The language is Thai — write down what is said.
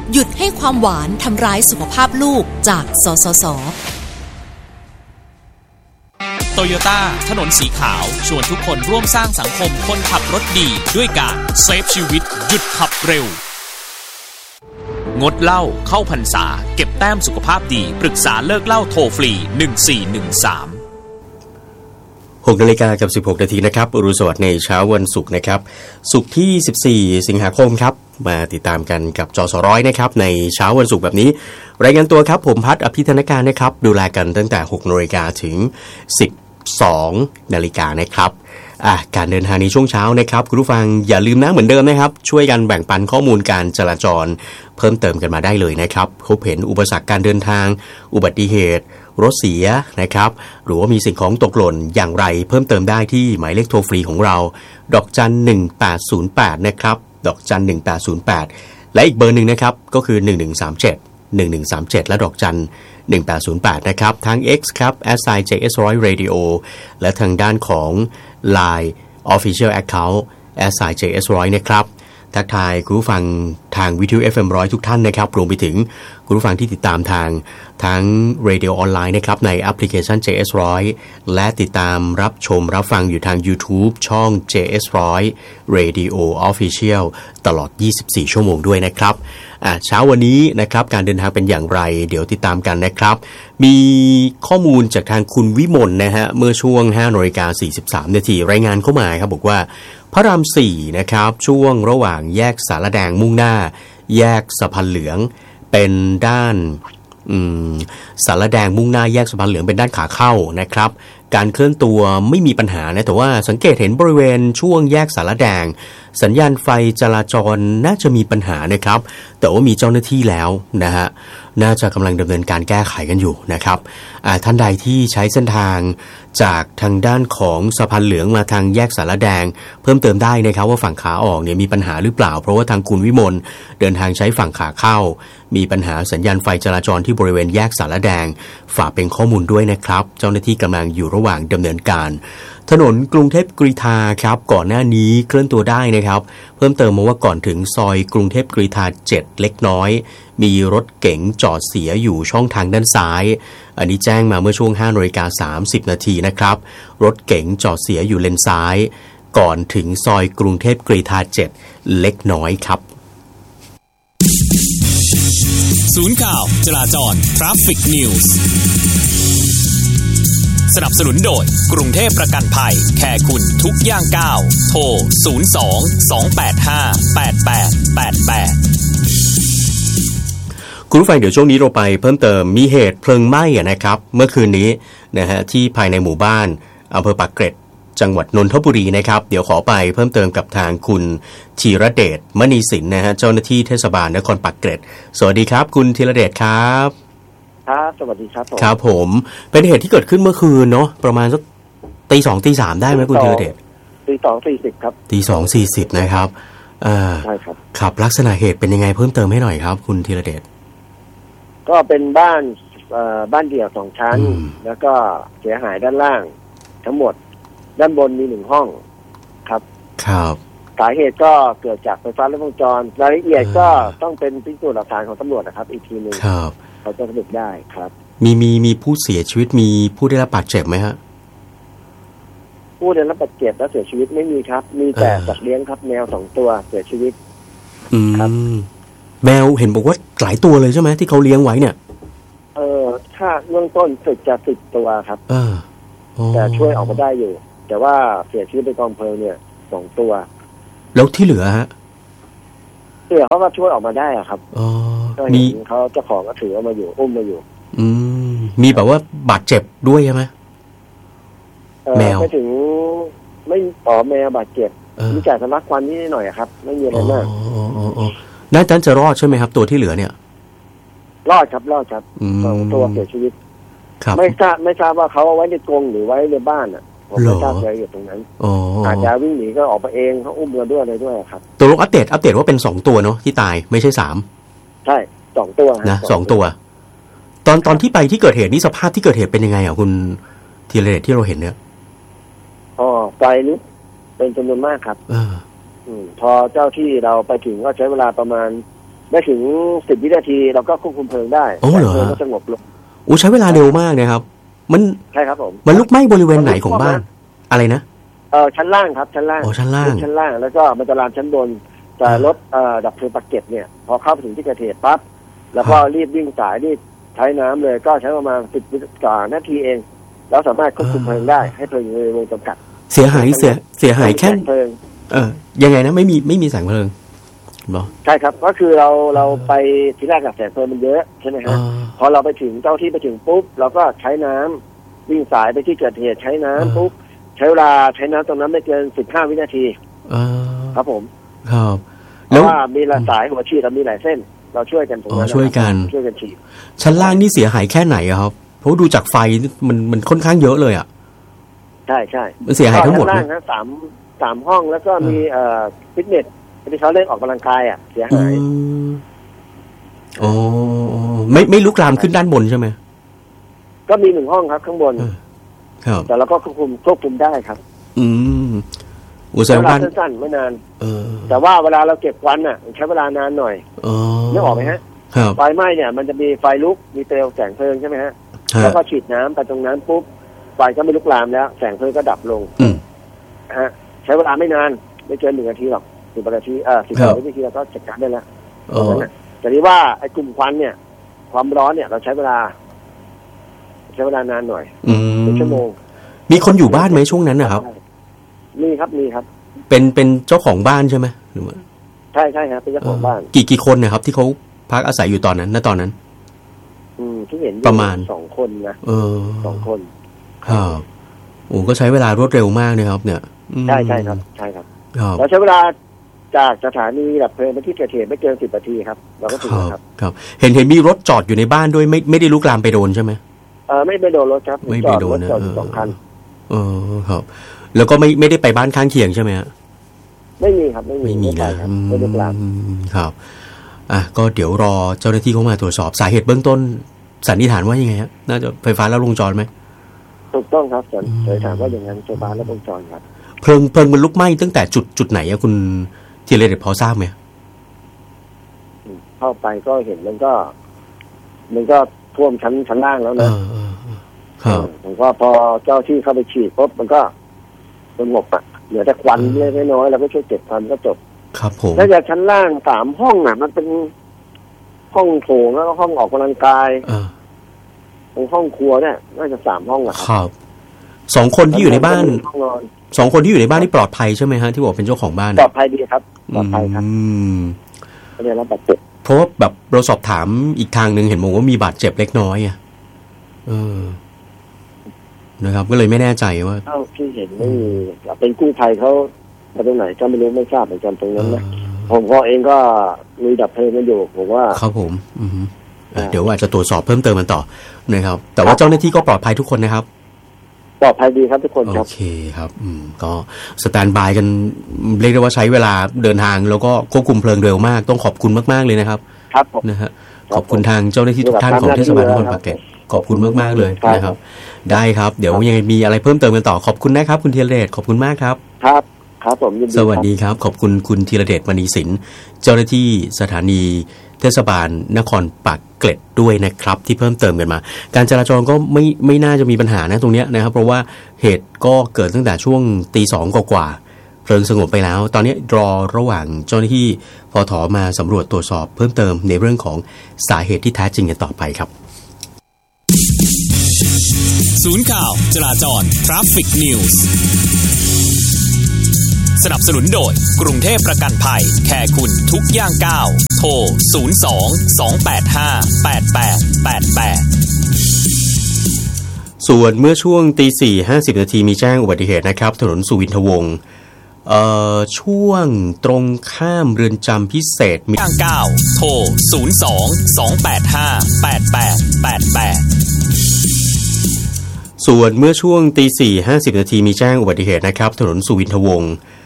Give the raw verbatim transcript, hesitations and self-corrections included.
หยุดให้ความหวานทำร้ายสุขภาพลูกจากสสส. โตโยต้าถนนสีขาวชวนทุกคนร่วมสร้างสังคมคนขับรถดีด้วยการเซฟชีวิตหยุดขับเร็วงดเหล้าเข้าพรรษาเก็บแต้มสุขภาพดีปรึกษาเลิกเหล้าโทรฟรีหนึ่งสี่หนึ่งสามหกนาฬิกากับสิบหกนาทีนะครับอรุณสวัสดิ์ในเช้าวันศุกร์นะครับศุกร์ที่สิบสี่สิงหาคมครับมาติดตามกันกับจสร้อยนะครับในเช้าวันศุกร์แบบนี้รายงานตัวครับผมพัฒน์อภิธนการนะครับดูแลกันตั้งแต่หกนาฬิกาถึงสิบสองนาฬิกานะครับอ่ะการเดินทางในช่วงเช้านะครับคุณผู้ฟังอย่าลืมนะเหมือนเดิมนะครับช่วยกันแบ่งปันข้อมูลการจราจรเพิ่มเติมกันมาได้เลยนะครับพบเห็นอุปสรรคการเดินทางอุบัติเหตุรถเสียนะครับหรือว่ามีสิ่งของตกหล่นอย่างไรเพิ่มเติมได้ที่หมายเลขโทรฟรีของเราดอกจันหนึ่งแปดศูนย์แปดนะครับดอกจันหนึ่งแปดศูนย์แปดและอีกเบอร์หนึ่งนะครับก็คือหนึ่งหนึ่งสามเจ็ด หนึ่งหนึ่งสามเจ็ดและดอกจันหนึ่งแปดศูนย์แปดนะครับทาง X ครับ แอท ไซน์ เจ เอส หนึ่งร้อย Radio และทางด้านของ ไลน์ Official Account แอท ไซน์ เจ เอส หนึ่งร้อย นะครับทักทายคุณผู้ฟังทางวิทยุ เอฟ เอ็ม หนึ่งร้อยทุกท่านนะครับรวมไปถึงคุณผู้ฟังที่ติดตามทางทั้งเรดิโอออนไลน์นะครับในแอปพลิเคชัน เจ เอส หนึ่งร้อย และติดตามรับชมรับฟังอยู่ทาง YouTube ช่อง เจ เอส หนึ่งร้อย Radio Official ตลอดยี่สิบสี่ชั่วโมงด้วยนะครับอ่าเช้าวันนี้นะครับการเดินทางเป็นอย่างไรเดี๋ยวติดตามกันนะครับมีข้อมูลจากทางคุณวิมลนะฮะเมื่อช่วง ห้านาฬิกาสี่สิบสามนาทีรายงานเข้ามาครับบอกว่าพระรามสี่นะครับช่วงระหว่างแยกสารแดงมุ่งหน้าแยกสะพานเหลืองเป็นด้านสารแดงมุ่งหน้าแยกสะพานเหลืองเป็นด้านขาเข้านะครับการเคลื่อนตัวไม่มีปัญหานะแต่ว่าสังเกตเห็นบริเวณช่วงแยกสารแดงสัญญาณไฟจราจรน่าจะมีปัญหานะครับแต่ว่ามีเจ้าหน้าที่แล้วนะฮะน่าจะกำลังดำเนินการแก้ไขกันอยู่นะครับท่านใดที่ใช้เส้นทางจากทางด้านของสะพานเหลืองมาทางแยกสารแดงเพิ่มเติมได้นะครับว่าฝั่งขาออกเนี่ยมีปัญหาหรือเปล่าเพราะว่าทางคุณวิมลเดินทางใช้ฝั่งขาเข้ามีปัญหาสัญญาณไฟจราจรที่บริเวณแยกสารแดงฝากเป็นข้อมูลด้วยนะครับเจ้าหน้าที่กำลังอยู่ระหว่างดำเนินการถนนกรุงเทพกรีฑาครับก่อนหน้านี้เคลื่อนตัวได้นะครับเพิ่มเติมมาว่าก่อนถึงซอยกรุงเทพกรีฑาเจ็ดเล็กน้อยมีรถเก๋งจอดเสียอยู่ช่องทางด้านซ้ายอันนี้แจ้งมาเมื่อช่วง ห้านาฬิกาสามสิบนาทีนะครับรถเก๋งจอดเสียอยู่เลนซ้ายก่อนถึงซอยกรุงเทพกรีฑาเจ็ดเล็กน้อยครับศูนย์ข่าวจราจร Traffic News สนับสนุนโดยกรุงเทพประกันภัยแคร์คุณทุกย่างก้าวโทรศูนย์ สอง สอง แปด ห้า แปด แปด แปด แปดคุณผู้ฟังเดี๋ยวช่วงนี้เราไปเพิ่มเติมมีเหตุเพลิงไหม้นะครับเมื่อคืนนี้นะฮะที่ภายในหมู่บ้านอำเภอปากเกร็ดจังหวัดนนทบุรีนะครับเดี๋ยวขอไปเพิ่มเติมกับทางคุณธีรเดชมณีสินนะฮะเจ้าหน้าที่เทศบาลนครปากเกร็ดสวัสดีครับคุณธีรเดชครับครับสวัสดีครับผมครับผมเป็นเหตุที่เกิดขึ้นเมื่อคืนเนาะประมาณสักตีสองตีสามได้ไหมคุณธีรเดชตีสองสี่สิบครับตีสองสี่สิบนะครับอ่าใช่ครับครับลักษณะเหตุเป็นยังไงเพิ่มเติมให้หน่อยครับคุณธีรเดชก็เป็นบ้านบ้านเดี่ยวสองชั้นแล้วก็เสียหายด้านล่างทั้งหมดด้านบนมีหนึ่งห้องครับครับสาเหตุก็เกิดจากไฟฟ้าลัดวงจรรายละเอียดก็ต้องเป็นพิสูจน์หลักฐานของตำรวจนะครับอีกทีนึงครับเขาจะสรุปได้ครับมีมีมีผู้เสียชีวิตมีผู้ได้รับบาดเจ็บไหมฮะผู้ได้รับบาดเจ็บและเสียชีวิตไม่มีครับมีแต่สัตว์เลี้ยงครับแมวสองตัวเสียชีวิตครับแมวเห็นบอกว่าหลายตัวเลยใช่ไหมที่เขาเลี้ยงไว้เนี่ยเออถ้าเบื้องต้นสึกจะสิบตัวครับเออแต่ช่วยออกมาได้อยู่แต่ว่าเสียชีวิตในกองเพลิงเนี่ยสองตัวแล้วที่เหลือฮะเหลือเขาก็ช่วยออกมาได้อะครับอ๋อมีเขาเจ้าของก็ถือเอามาอยู่อุ้มมาอยู่อืมมีแบบว่าบาดเจ็บด้วยใช่ไหมแมวไม่ถึงไม่ต่อแมวบาดเจ็บมีจ่ายสำลักควันนิดหน่อยครับไม่มีอะไรมากอ๋ออ๋อน่าจะรอดใช่ไหมครับตัวที่เหลือเนี่ยรอดครับรอดครับสองตัวเสียชีวิตไม่ทราบไม่ทราบว่าเขาเอาไว้ในกรงหรือไว้ในบ้านอ่ะผมไม่ทราบรายละเอียดตรงนั้นอาจจะวิ่งหนีก็ออกไปเองเขาอุ้มมาด้วยอะไรด้วยครับตัวลงอัปเดตอัปเดตว่าเป็นสองตัวเนาะที่ตายไม่ใช่สามใช่สองตัวนะสองตัวตอนตอนที่ไปที่เกิดเหตุนี่สภาพที่เกิดเหตุเป็นยังไงอ่ะคุณธีรเดชที่เราเห็นเนี่ยอ๋อไฟลุกเป็นจำนวนมากครับเอออืมพอเจ้าที่เราไปถึงก็ใช้เวลาประมาณไม่ถึงสิบวินาทีเราก็ควบคุมเพลิงได้เพลิงก็สงบลงโอ้ใช้เวลาเร็วมากนะครับมันใช่ครับผมมันลุกไหม้บริเวณไหนของบ้านอะไรนะเออชั้นล่างครับชั้นล่างอ๋อชั้นล่างชั้นล่างแล้วก็มันจะลามชั้นบนแต่รถเอ่อดับเพลิงปากเกร็ดเนี่ยพอเข้าไปถึงที่เกิดเหตุปั๊บแล้วก็รีบวิ่งสายรีบใช้น้ำเลยก็ใช้ประมาณสิบกว่านาทีเองแล้วสามารถควบคุมเพลิงได้ให้เพลิงอยู่ในวงจำกัดเสียหายเสียเสียหายแค่เออยังไงนะไม่มีไม่มีแสงเพลิงใช่ครับก็คือเราเราไปทีแรกกับแสงเพลิงมันเยอะใช่ไหมครับพอเราไปถึงเจ้าที่ไปถึงปุ๊บเราก็ใช้น้ำวิ่งสายไปที่เกิดเหตุใช้น้ำปุ๊บใช้เวลาใช้น้ำตรงนั้นไม่เกินสิบห้าวินาทีครับผมครับแล้วว่ามีหลายสายหัวฉีดเรามีหลายเส้นเราช่วยกันตรงนั้นช่วยกันช่วยกันฉีดชั้นล่างนี่เสียหายแค่ไหนครับเพราะดูจากไฟมันมันค่อนข้างเยอะเลยอ่ะใช่ใช่มันเสียหายทั้งหมดชั้นล่างนะสามสามห้องแล้วก็มีเอ่อฟิตเนสที่เขาเล่นออกกำลังกายอ่ะเสียหายอ๋อไม่ไม่ลุกลามขึ้นด้านบนใช่ไหมก็มีหนึ่งห้องครับข้างบนครับแต่เราก็ควบคุมควบคุมได้ครับอืมอุตสาหกรรมสั้นๆไม่นานแต่ว่าเวลาเราเก็บควันอ่ะใช้เวลานานหน่อยนึกออกไหมฮะไฟไหม้เนี่ยมันจะมีไฟลุกมีเปลวแสงเพลิงใช่ไหมฮะแล้วก็ฉีดน้ำไปตรงนั้นปุ๊บไฟก็ไม่ลุกลามแล้วแสงเพลิงก็ดับลงฮะใช้เวลาไม่นานไม่เกินหนึ่งนาทีหรอกสิบนาทีเออสิบนาทีเราก็จัดการได้แล้วแต่ที่ว่าไอ้กลุ่มควันเนี่ยความร้อนเนี่ยเราใช้เวลาใช้เวลานานหน่อยเป็นชั่วโมงมีคนอยู่บ้านไหมช่วงนั้นนะครับมีครับมีครับเป็นเป็นเจ้าของบ้านใช่ไหมหรือว่าใช่ใช่ครับเป็นเจ้าของบ้านกี่กี่คนนะครับที่เขาพักอาศัยอยู่ตอนนั้นณตอนนั้นอืมที่เห็นประมาณสองคนนะเออสองคนครับโอ้ก็ใช้เวลารวดเร็วมากนะครับเนี่ยใช่ใช่ครับใช่ครับเราใช้เวลาจากสถานีดับเพลิงไปที่เกิดเหตุไม่เกินสิบนาทีครับเราก็ถึงครับครับเห็นเห็นมีรถจอดอยู่ในบ้านด้วยไม่ไม่ได้ลุกลามไปโดนใช่ไหมเออไม่ไปโดนรถครับไม่ไปโดนนะจอดสองคันเออครับแล้วก็ไม่ไม่ได้ไปบ้านข้างเคียงใช่ไหมฮะไม่มีครับไม่มีไม่มีนะไม่ลุกลามครับอ่ะก็เดี๋ยวรอเจ้าหน้าที่เข้ามาตรวจสอบสาเหตุเบื้องต้นสันนิษฐานว่ายังไงฮะน่าจะไฟฟ้าลัดวงจรไหมถูกต้องครับสันนิษฐานว่าอย่างนั้นไฟฟ้าลัดวงจรครับเพลิงเพลิงมันลุกไหม้ตั้งแต่จุดจุดไหนอะคุณทีเรเดชพอทราบไหมเข้าไปก็เห็นมันก็มันก็ท่วมชั้นชั้นล่างแล้วนะผมว่าพอเจ้าที่เข้าไปฉีดปุ๊บมันก็สงบอ่ะเหลือแต่ควันเล็กน้อยแล้วก็ช่วยเก็บควันก็จบครับผมแล้วจากชั้นล่างสามห้องอ่ะมันเป็นห้องโถงแล้วก็ห้องออกกำลังกายตรงห้องครัวเนี่ยน่าจะสามห้องอ่ะครับสองคนที่อยู่ในบ้านสองคนที่อยู่ในบ้านนี่ปลอดภัยใช่ไหมฮะที่บอกเป็นเจ้าของบ้านปลอดภัยดีครับปลอดภัยครับไม่ได้รับบาดเจ็บเพราะว่าแบบเราสอบถามอีกทางนึงเห็นบอกว่ามีบาดเจ็บเล็กน้อยอ่ะเออนะครับก็เลยไม่แน่ใจว่าเท่าที่เห็นไม่มีเป็นกู้ภัยเขามาตรงไหนก็ไม่รู้ไม่ทราบเหมือนกันตรงนั้นนะผมก็เองก็มีดับเพลิงมาอยู่ผมว่าครับผมอือเดี๋ยวอาจจะตรวจสอบเพิ่มเติมมันต่อนะครับแต่ว่าเจ้าหน้าที่ก็ปลอดภัยทุกคนนะครับปลอดภัยดีครับทุกคนครับโอเคครับอืมก็สแตนด์บายกันเรียกได้ว่าใช้เวลาเดินทางแล้วก็ควบคุมเพลิงเร็วมากต้องขอบคุณมากๆเลยนะครับครับผมนะฮะขอบคุณทางเจ้าหน้าที่ทุกท่านของเทศบาลนครปากเกร็ดขอบคุณมากๆเลยนะครับได้ครับเดี๋ยวยังไงมีอะไรเพิ่มเติมกันต่อขอบคุณนะครับคุณธีรเดชขอบคุณมากครับครับครับผมยินดีสวัสดีครับขอบคุณคุณธีรเดชมณีสินเจ้าหน้าที่สถานีเทศบาลนครปากเกร็ดด้วยนะครับที่เพิ่มเติมกันมาการจราจรก็ไม่ไม่น่าจะมีปัญหานะตรงนี้นะครับเพราะว่าเหตุก็เกิดตั้งแต่ช่วงตีสองกว่าเพลิงสงบไปแล้วตอนนี้รอระหว่างเจ้าหน้าที่พทมาสำรวจตรวจสอบเพิ่มเติมในเรื่องของสาเหตุที่แท้จริงกันต่อไปครับศูนย์ข่าวจราจร Traffic News สนับสนุนโดยกรุงเทพประกันภัยแคร์คุณทุกย่างก้าวโทรศูนย์ สอง สอง แปด ห้า แปด แปด แปด แปดส่วนเมื่อช่วงตีสี่ห้าสิบนาทีมีแจ้งอุบัติเหตุนะครับถนนสุวินทวงศ์เอ่อช่วงตรงข้ามเรือนจำพิเศษย่างก้าวโทรศูนย์ สอง สอง แปด ห้า แปด แปด แปด แปดส่วนเมื่อช่วงตีสี่ห้าสิบนาทีมีแจ้งอุบัติเหตุนะครับถนนสุวินทวงศ์